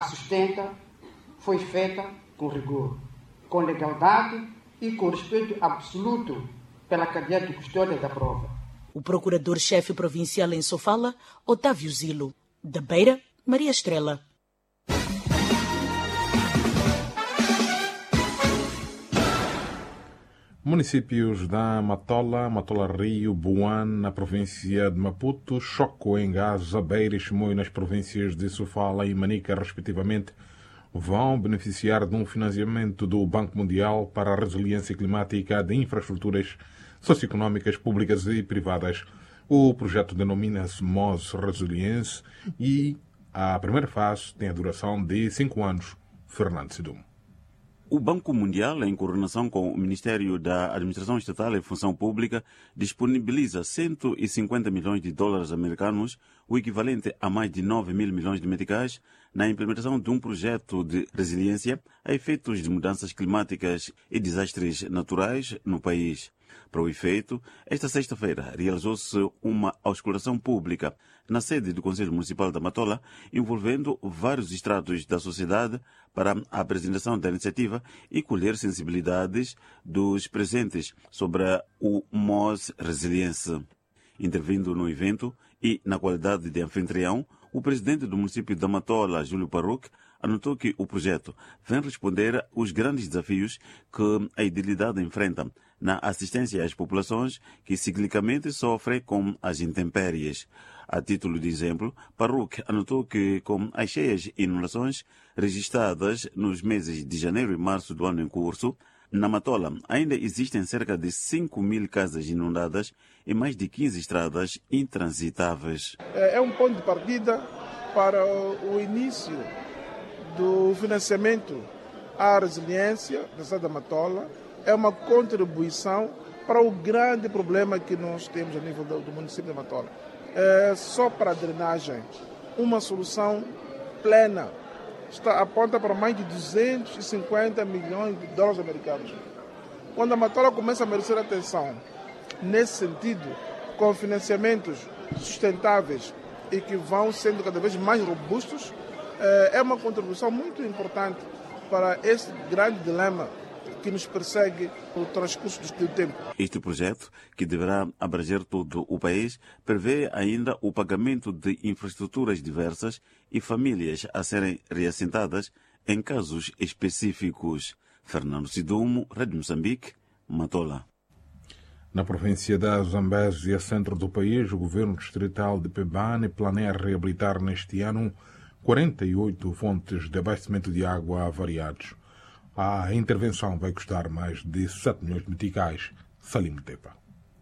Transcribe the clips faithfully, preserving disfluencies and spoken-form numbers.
sustenta foi feita com rigor, com legalidade e com respeito absoluto pela cadeia de custódia da prova. O procurador-chefe provincial em Sofala, Otávio Zilo. Da Beira, Maria Estrela. Municípios da Matola, Matola Rio, Buane, na província de Maputo, Choco, em Gaza, Beira e Chimoio, nas províncias de Sofala e Manica, respectivamente, vão beneficiar de um financiamento do Banco Mundial para a resiliência climática de infraestruturas socioeconómicas públicas e privadas. O projeto denomina-se M O S Resilience e a primeira fase tem a duração de cinco anos. Fernando Sidum. O Banco Mundial, em coordenação com o Ministério da Administração Estatal e Função Pública, disponibiliza cento e cinquenta milhões de dólares americanos, o equivalente a mais de nove mil milhões de meticais, na implementação de um projeto de resiliência a efeitos de mudanças climáticas e desastres naturais no país. Para o efeito, esta sexta-feira realizou-se uma auscultação pública na sede do Conselho Municipal da Matola, envolvendo vários estratos da sociedade para a apresentação da iniciativa e colher sensibilidades dos presentes sobre o M O S Resiliência. Intervindo no evento e na qualidade de anfitrião, o presidente do município da Matola, Júlio Parruc, anotou que o projeto vem responder aos grandes desafios que a idilidade enfrenta na assistência às populações que ciclicamente sofrem com as intempéries. A título de exemplo, Parruc anotou que, com as cheias e inundações registradas nos meses de janeiro e março do ano em curso, na Matola ainda existem cerca de cinco mil casas inundadas e mais de quinze estradas intransitáveis. É um ponto de partida para o início do financiamento à resiliência da cidade da Matola. É uma contribuição para o grande problema que nós temos a nível do, do município da Matola. É, só para a drenagem, uma solução plena está, aponta para mais de duzentos e cinquenta milhões de dólares americanos. Quando a Matola começa a merecer atenção nesse sentido, com financiamentos sustentáveis e que vão sendo cada vez mais robustos, é uma contribuição muito importante para esse grande dilema que nos persegue no transcurso do tempo. Este projeto, que deverá abranger todo o país, prevê ainda o pagamento de infraestruturas diversas e famílias a serem reassentadas em casos específicos. Fernando Sidumo, Rádio Moçambique, Matola. Na província da Zambésia, centro do país, o governo distrital de Pebane planeia reabilitar neste ano quarenta e oito fontes de abastecimento de água variados. A intervenção vai custar mais de sete milhões de meticais. Salim Tepa.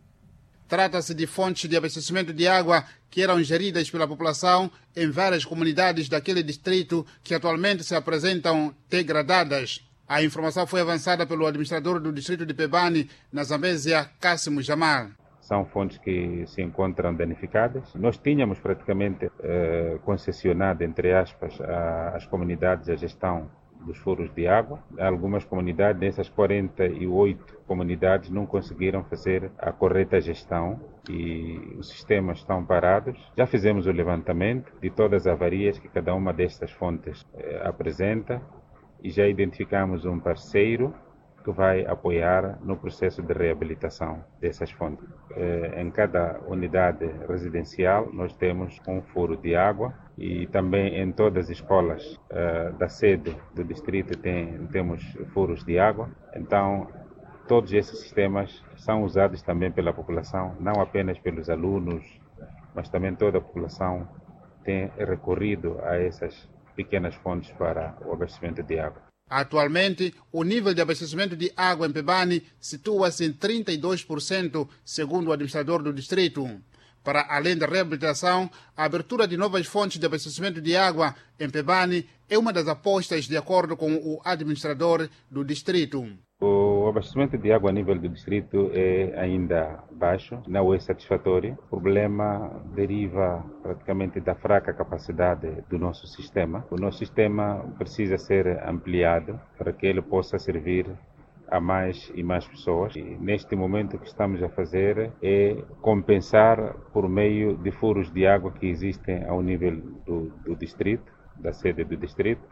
Trata-se de fontes de abastecimento de água que eram geridas pela população em várias comunidades daquele distrito que atualmente se apresentam degradadas. A informação foi avançada pelo administrador do distrito de Pebane, na Zambésia, Cássimo Jamal. São fontes que se encontram danificadas. Nós tínhamos praticamente eh, concessionado, entre aspas, a, as comunidades a gestão dos furos de água. Algumas comunidades, dessas quarenta e oito comunidades, não conseguiram fazer a correta gestão e os sistemas estão parados. Já fizemos o levantamento de todas as avarias que cada uma destas fontes eh, apresenta e já identificamos um parceiro que vai apoiar no processo de reabilitação dessas fontes. Eh, em cada unidade residencial nós temos um furo de água e também em todas as escolas eh, da sede do distrito tem, temos furos de água. Então, todos esses sistemas são usados também pela população, não apenas pelos alunos, mas também toda a população tem recorrido a essas pequenas fontes para o abastecimento de água. Atualmente, o nível de abastecimento de água em Pebane situa-se em trinta e dois por cento, segundo o administrador do distrito. Para além da reabilitação, a abertura de novas fontes de abastecimento de água em Pebane é uma das apostas, de acordo com o administrador do distrito. O abastecimento de água a nível do distrito é ainda baixo, não é satisfatório. O problema deriva praticamente da fraca capacidade do nosso sistema. O nosso sistema precisa ser ampliado para que ele possa servir a mais e mais pessoas. E neste momento o que estamos a fazer é compensar por meio de furos de água que existem ao nível do, do distrito, da sede do distrito,